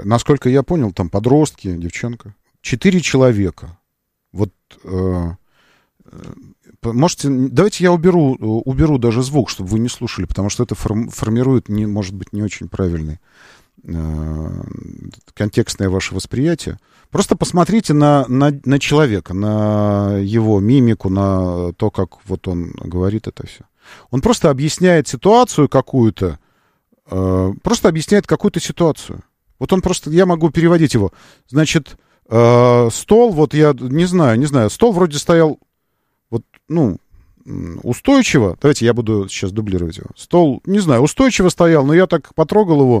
насколько я понял, там подростки, девчонка. 4 человека. Вот, можете... Давайте я уберу даже звук, чтобы вы не слушали, потому что это формирует, может быть, не очень правильный контекстное ваше восприятие. Просто посмотрите на человека, на его мимику, на то, как вот он говорит это все. Он просто объясняет ситуацию какую-то, ситуацию. Вот он просто, я могу переводить его. Значит, стол, вот я не знаю, стол вроде стоял, вот, ну, устойчиво. Давайте я буду сейчас дублировать его. Стол, не знаю, устойчиво стоял, но я так потрогал его,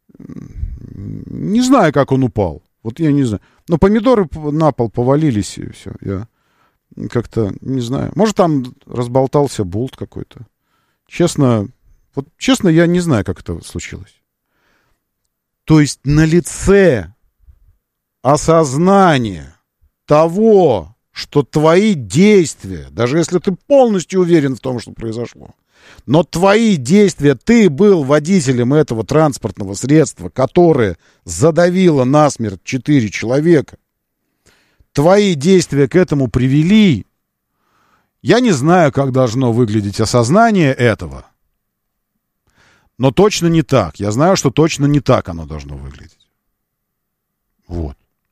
не знаю, как он упал. Вот я не знаю. Но помидоры на пол повалились, и все. Я как-то не знаю. Может, там разболтался болт какой-то. Честно, я не знаю, как это случилось. То есть на лице осознание того, что твои действия, даже если ты полностью уверен в том, что произошло, но твои действия, ты был водителем этого транспортного средства, которое задавило насмерть 4 человека, твои действия к этому привели. Я не знаю, как должно выглядеть осознание этого, но точно не так. Я знаю, что точно не так оно должно выглядеть. Вот.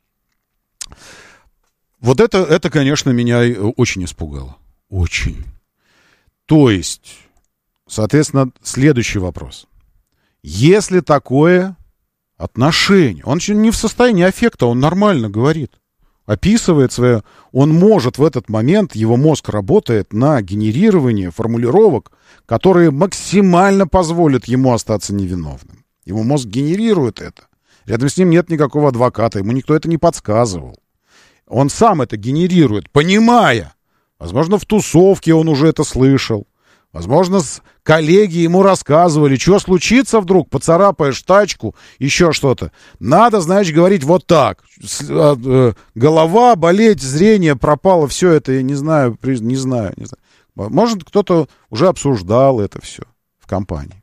Вот это, конечно, меня очень испугало. Очень. То есть, соответственно, следующий вопрос. Если такое отношение, он не в состоянии аффекта, он нормально говорит, описывает свое, он может в этот момент, его мозг работает на генерирование формулировок, которые максимально позволят ему остаться невиновным. Его мозг генерирует это. Рядом с ним нет никакого адвоката, ему никто это не подсказывал. Он сам это генерирует, понимая. Возможно, в тусовке он уже это слышал. Возможно, коллеги ему рассказывали, что случится вдруг, поцарапаешь тачку, еще что-то. Надо, значит, говорить вот так. Голова, болеть, зрение пропало, все это, я не знаю. Может, кто-то уже обсуждал это все в компании.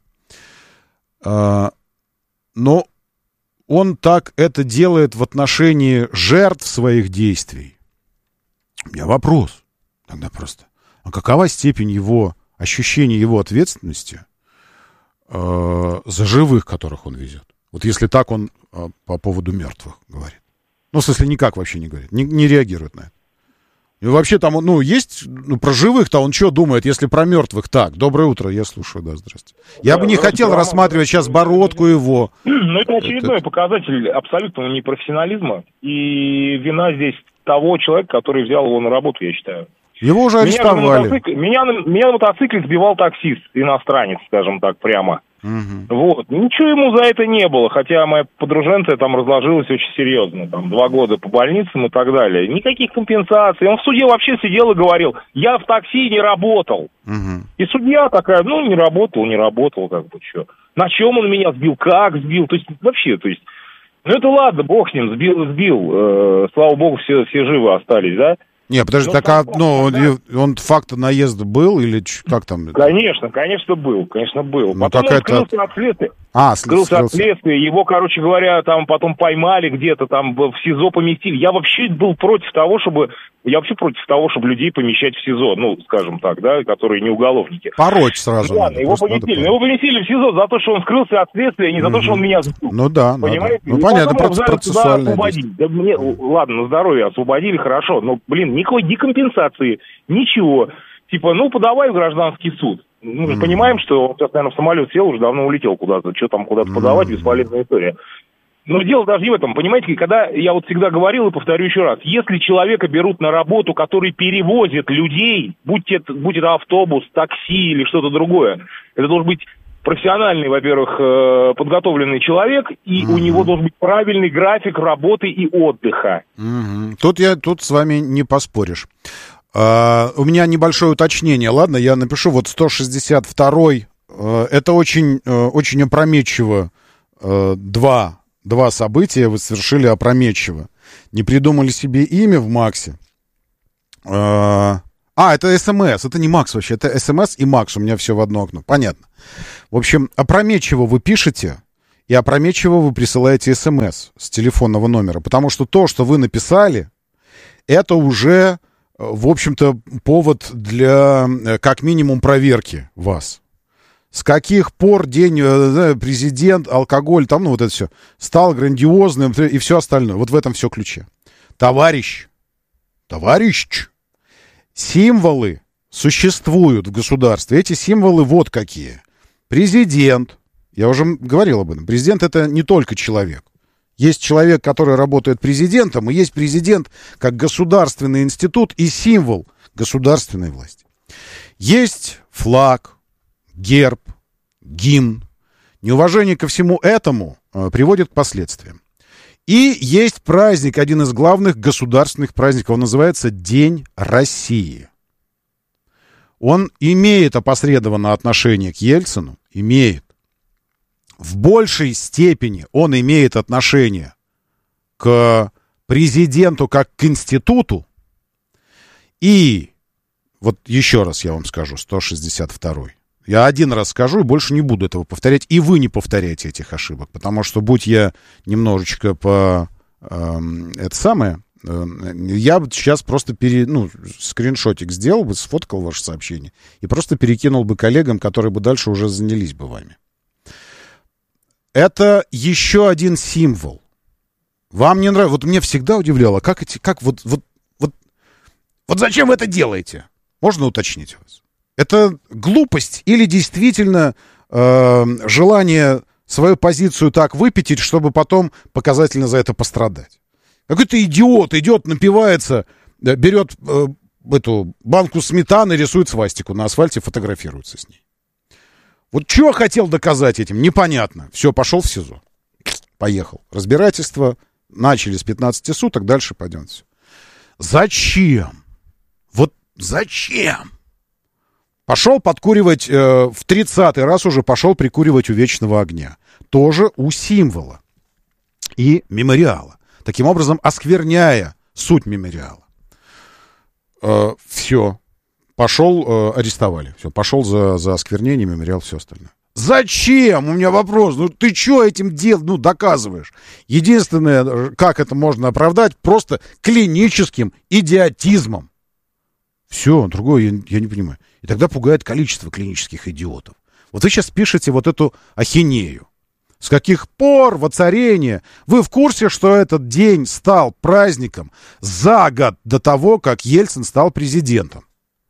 Но он так это делает в отношении жертв своих действий. У меня вопрос тогда просто. А какова степень его ощущения, его ответственности за живых, которых он везет? Вот если так он по поводу мертвых говорит. Ну, в смысле, никак вообще не говорит, не реагирует на это. И вообще там, есть, про живых-то он что думает, если про мертвых так? Доброе утро, я слушаю, да, здравствуйте. Я бы не хотел рассматривать сейчас бородку его. Ну, это очередной показатель абсолютного непрофессионализма. И вина здесь того человека, который взял его на работу, я считаю. Его уже арестовали. Меня на мотоцикле сбивал таксист, иностранец, скажем так, прямо. Угу. Вот. Ничего ему за это не было, хотя моя подруженция там разложилась очень серьезно. Там 2 года по больницам и так далее. Никаких компенсаций. Он в суде вообще сидел и говорил, я в такси не работал. Угу. И судья такая, не работал, как бы, что. На чем он меня сбил, как сбил, то есть, вообще, это ладно, бог с ним, сбил, слава богу, все живы остались, да? Не, подожди, он факт наезда был или как там? Конечно был. Потом он скрылся от следствия. Скрылся от следствия. Его, короче говоря, там потом поймали где-то, там в СИЗО поместили. Я вообще против того, чтобы людей помещать в СИЗО, скажем так, да, которые не уголовники. Пороть сразу. Ладно, его поместили в СИЗО за то, что он скрылся от следствия, не за то, что он меня сбил. Ну да. Понимаете? Понятно, процессуальное действие. Да мне, ладно, на здоровье освободили, хорошо, но, никакой декомпенсации, ничего. Подавай в гражданский суд. Мы же понимаем, что он сейчас, наверное, в самолет сел, уже давно улетел куда-то. Что там куда-то подавать, бесполезная история. Но дело даже не в этом, понимаете, когда я всегда говорил и повторю еще раз, если человека берут на работу, который перевозит людей, будь это автобус, такси или что-то другое, это должен быть профессиональный, во-первых, подготовленный человек, и у него должен быть правильный график работы и отдыха. Тут с вами не поспоришь. У меня небольшое уточнение, ладно, я напишу, 162-й, это очень, очень опрометчиво, два события вы совершили опрометчиво. Не придумали себе имя в Максе. Это СМС, это не Макс вообще, это СМС и Макс, у меня все в одно окно, понятно. В общем, опрометчиво вы пишете, и опрометчиво вы присылаете СМС с телефонного номера. Потому что то, что вы написали, это уже, в общем-то, повод для, как минимум, проверки вас. С каких пор день президент, алкоголь, там, ну, вот это все, стал грандиозным и все остальное. Вот в этом все ключе. Товарищ, символы существуют в государстве. Эти символы вот какие. Президент, я уже говорил об этом, президент — это не только человек. Есть человек, который работает президентом, и есть президент как государственный институт и символ государственной власти. Есть флаг, герб, гимн. Неуважение ко всему этому приводит к последствиям. И есть праздник, один из главных государственных праздников, он называется День России. Он имеет опосредованное отношение к Ельцину, имеет. В большей степени он имеет отношение к президенту как к институту. И вот еще раз я вам скажу, 162-й. Я один раз скажу и больше не буду этого повторять. И вы не повторяйте этих ошибок. Потому что, будь я немножечко я бы сейчас просто скриншотик сделал бы, сфоткал ваше сообщение и просто перекинул бы коллегам, которые бы дальше уже занялись бы вами. Это еще один символ. Вам не нравится? Вот мне всегда удивляло, вот зачем вы это делаете? Можно уточнить у вас? Это глупость или действительно желание свою позицию так выпятить, чтобы потом показательно за это пострадать? Какой-то идиот идет, напивается, берет эту банку сметаны, рисует свастику на асфальте, фотографируется с ней. Вот что хотел доказать этим, непонятно. Все, пошел в СИЗО. Поехал. Разбирательство начали с 15 суток, дальше пойдем. Все. Зачем? Вот зачем? Пошел подкуривать, в 30-й раз уже пошел прикуривать у вечного огня. Тоже у символа и мемориала. Таким образом, оскверняя суть мемориала. Все. Пошел, арестовали. Все, пошел за осквернение, мемориал, все остальное. Зачем? У меня вопрос. Ну, ты что этим доказываешь? Единственное, как это можно оправдать, просто клиническим идиотизмом. Все, другое я не понимаю. И тогда пугает количество клинических идиотов. Вот вы сейчас пишете вот эту ахинею. С каких пор воцарение? Вы в курсе, что этот день стал праздником за год до того, как Ельцин стал президентом?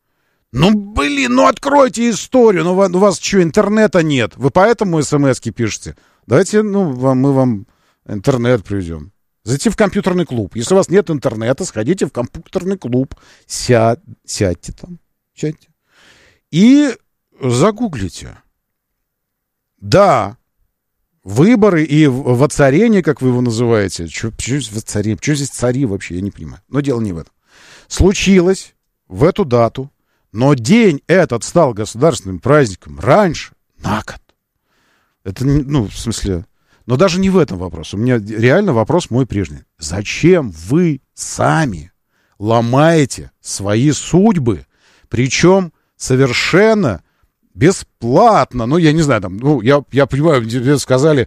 Откройте историю. У вас что, интернета нет? Вы поэтому смс-ки пишете? Давайте, мы вам интернет привезем. Зайти в компьютерный клуб. Если у вас нет интернета, сходите в компьютерный клуб. Сядьте там. Сядьте. И загуглите. Да, выборы и воцарение, как вы его называете. Что здесь цари вообще? Я не понимаю. Но дело не в этом. Случилось в эту дату. Но день этот стал государственным праздником раньше, на год. Это, в смысле... Но даже не в этом вопрос. У меня реально вопрос мой прежний. Зачем вы сами ломаете свои судьбы, причем совершенно бесплатно? Я не знаю, я понимаю, тебе сказали,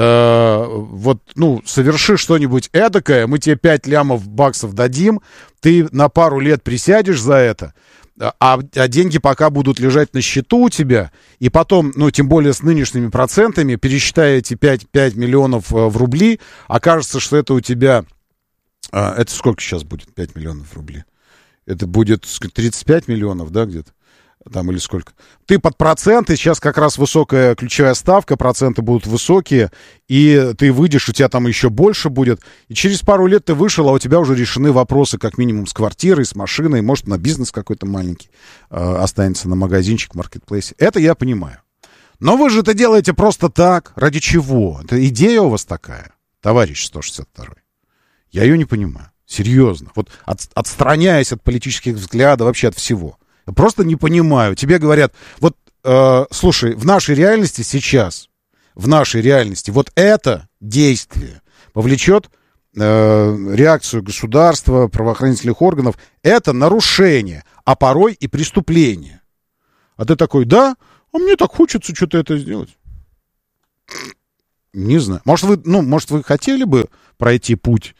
соверши что-нибудь эдакое, мы тебе 5 лямов баксов дадим, ты на пару лет присядешь за это, а деньги пока будут лежать на счету у тебя, и потом, тем более с нынешними процентами, пересчитая эти 5 миллионов в рубли, окажется, что это у тебя... это сколько сейчас будет 5 миллионов в рубли? Это будет 35 миллионов, да, где-то? Там или сколько? Ты под проценты, сейчас как раз высокая ключевая ставка, проценты будут высокие, и ты выйдешь, у тебя там еще больше будет, и через пару лет ты вышел, а у тебя уже решены вопросы как минимум с квартирой, с машиной, может на бизнес какой-то маленький останется, на магазинчик, маркетплейсе. Это я понимаю. Но вы же это делаете просто так. Ради чего? Это идея у вас такая, товарищ 162-й. Я ее не понимаю. Серьезно. Вот отстраняясь от политических взглядов, вообще от всего. Я просто не понимаю. Тебе говорят, слушай, в нашей реальности сейчас, вот это действие повлечет реакцию государства, правоохранительных органов. Это нарушение, а порой и преступление. А ты такой, да, а мне так хочется что-то это сделать. Не знаю. Может, вы хотели бы пройти путь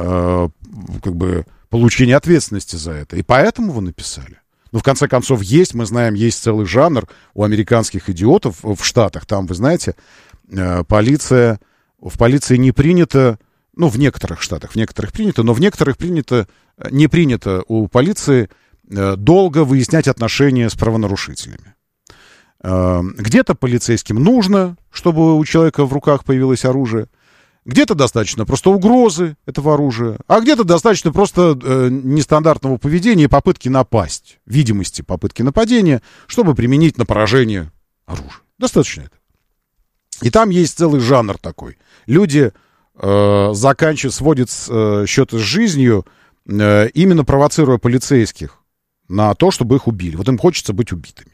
получения ответственности за это, и поэтому вы написали? В конце концов, мы знаем, есть целый жанр у американских идиотов в Штатах. Там, вы знаете, в полиции не принято, в некоторых штатах, в некоторых принято, но в некоторых не принято у полиции долго выяснять отношения с правонарушителями. Где-то полицейским нужно, чтобы у человека в руках появилось оружие. Где-то достаточно просто угрозы этого оружия, а где-то достаточно просто нестандартного поведения и попытки напасть, видимости попытки нападения, чтобы применить на поражение оружие. Достаточно этого. И там есть целый жанр такой. Люди сводят счеты с жизнью, именно провоцируя полицейских на то, чтобы их убили. Вот им хочется быть убитыми.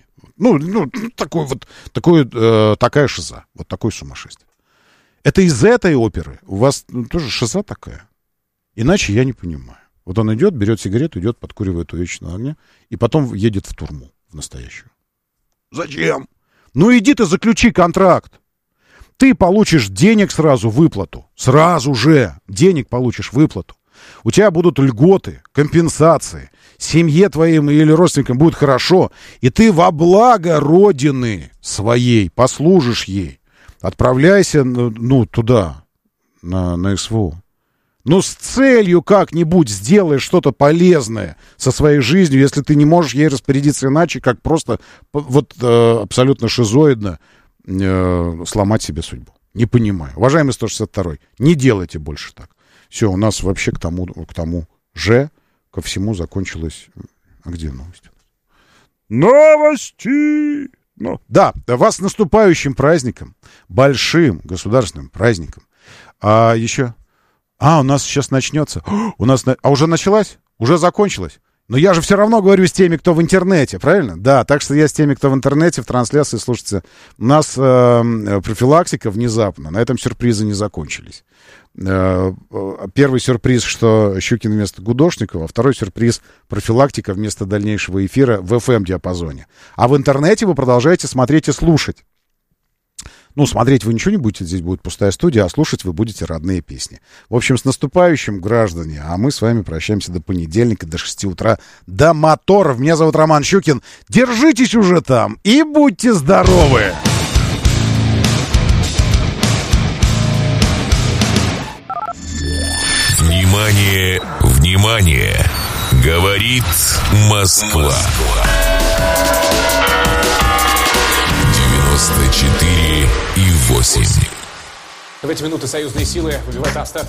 Такая шиза. Вот такое сумасшествие. Это из этой оперы у вас тоже шиза такая? Иначе я не понимаю. Вот он идет, берет сигарету, идет, подкуривает у вечного огня, и потом едет в тюрьму, в настоящую. Зачем? Иди ты заключи контракт. Ты получишь денег сразу, выплату. Сразу же денег получишь, выплату. У тебя будут льготы, компенсации. Семье твоим или родственникам будет хорошо. И ты во благо Родины своей послужишь ей. Отправляйся, туда, на СВО. С целью как-нибудь сделай что-то полезное со своей жизнью, если ты не можешь ей распорядиться иначе, как просто абсолютно шизоидно сломать себе судьбу. Не понимаю. Уважаемый 162-й, не делайте больше так. Все, у нас вообще к тому ко всему закончилось... А где новости? Новости! Да, вас с наступающим праздником, большим государственным праздником. А еще... у нас сейчас начнется. Уже началась? Уже закончилась? Но я же все равно говорю с теми, кто в интернете, правильно? Да, так что я с теми, кто в интернете, в трансляции, слушайте, у нас профилактика внезапно, на этом сюрпризы не закончились. Первый сюрприз, что Щукин вместо Гудошникова, а второй сюрприз — профилактика вместо дальнейшего эфира в FM-диапазоне. А в интернете вы продолжаете смотреть и слушать. Смотреть вы ничего не будете, здесь будет пустая студия, а слушать вы будете родные песни. В общем, с наступающим, граждане, а мы с вами прощаемся до понедельника, до 6 утра, до моторов. Меня зовут Роман Щукин. Держитесь уже там и будьте здоровы! Внимание, внимание! Говорит Москва. 94,8. В эти минуты союзные силы выбивают остатки